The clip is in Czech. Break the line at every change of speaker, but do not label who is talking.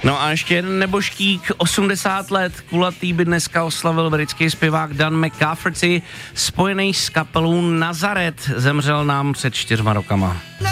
No a ještě jeden nebožtík, 80 let, kulatý by dneska oslavil britský zpěvák Dan McCafferty, spojený s kapelou Nazaret, zemřel nám před 4 rokama.